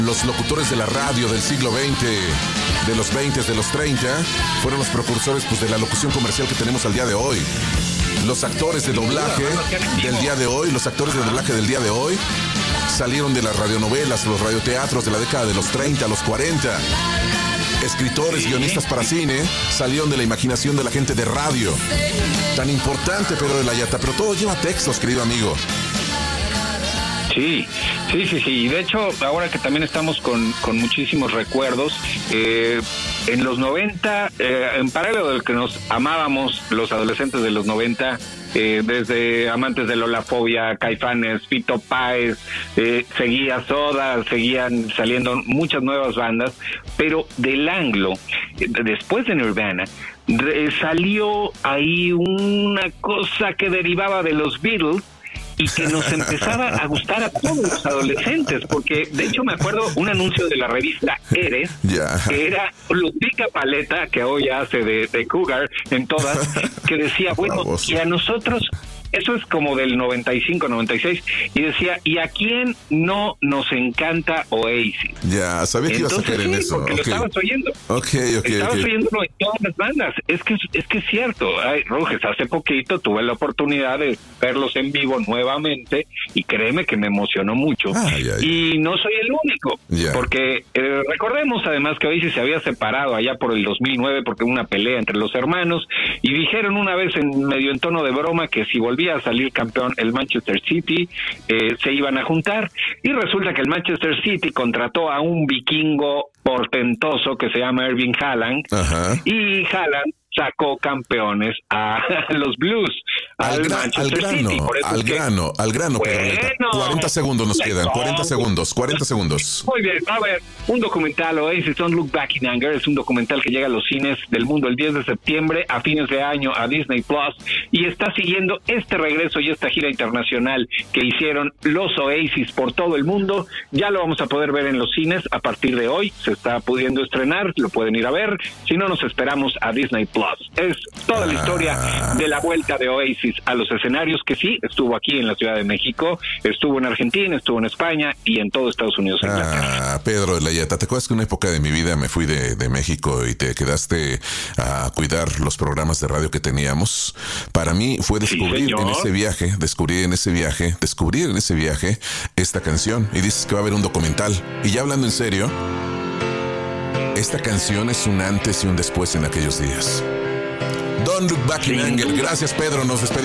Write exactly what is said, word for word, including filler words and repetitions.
Los locutores de la radio del siglo veinte, de los veinte, de los treinta, fueron los precursores pues, de la locución comercial que tenemos al día de hoy. Los actores de doblaje del día de hoy, los actores de doblaje del día de hoy, salieron de las radionovelas, los radioteatros de la década de los treinta, los cuarenta. Escritores, guionistas para cine, salieron de la imaginación de la gente de radio. Tan importante, Pedro de la Yata, pero todo lleva textos, querido amigo. Sí, sí, sí, sí. De hecho, ahora que también estamos con, con muchísimos recuerdos, eh, en los noventa, eh, en paralelo del que nos amábamos los adolescentes de los noventa, eh, desde Amantes de Lolafobia, Caifanes, Fito Páez, eh, seguía Soda, seguían saliendo muchas nuevas bandas, pero del anglo, eh, después de Nirvana, re, salió ahí una cosa que derivaba de los Beatles, y que nos empezaba a gustar a todos los adolescentes, porque de hecho me acuerdo un anuncio de la revista Eres, yeah. que era Ludwika Paleta, que hoy hace de, de Cougar en todas, que decía, bueno, y a nosotros, eso es como del noventa y cinco, noventa y seis, y decía, ¿y a quién no nos encanta Oasis? Ya, sabía que ibas a caer en eso. Porque okay. lo estabas oyendo. Ok, ok, Estabas okay. oyéndolo en todas las bandas. Es que es que es cierto. Ay, Ruges, hace poquito tuve la oportunidad de verlos en vivo nuevamente y créeme que me emocionó mucho. Ay, ay. Y no soy el único, yeah. porque eh, recordemos además que Oasis se había separado allá por el dos mil nueve porque hubo una pelea entre los hermanos y dijeron una vez en medio en tono de broma que si volvían a salir campeón el Manchester City, eh, se iban a juntar, y resulta que el Manchester City contrató a un vikingo portentoso que se llama Erling Haaland. Ajá. Y Haaland sacó campeones a los Blues, al, al, gran, al grano, City. Por eso al que, grano, al grano, bueno, cuarenta segundos nos quedan, cuarenta segundos, cuarenta segundos. Muy bien, a ver, un documental, Oasis, Don't Look Back in Anger, es un documental que llega a los cines del mundo el diez de septiembre, a fines de año, a Disney Plus, y está siguiendo este regreso y esta gira internacional que hicieron los Oasis por todo el mundo. Ya lo vamos a poder ver en los cines a partir de hoy, se está pudiendo estrenar, lo pueden ir a ver, si no nos esperamos a Disney Plus. Es toda la historia de la vuelta de Oasis a los escenarios, que sí, estuvo aquí en la Ciudad de México, estuvo en Argentina, estuvo en España y en todo Estados Unidos. Ah, Pedro de la Yata, ¿te acuerdas que en una época de mi vida me fui de, de México y te quedaste a cuidar los programas de radio que teníamos? Para mí fue descubrir sí, en ese viaje, descubrir en ese viaje, descubrir en ese viaje esta canción, y dices que va a haber un documental. Y ya hablando en serio, esta canción es un antes y un después en aquellos días. Don't Look Back in Anger. Gracias, Pedro. Nos despedimos.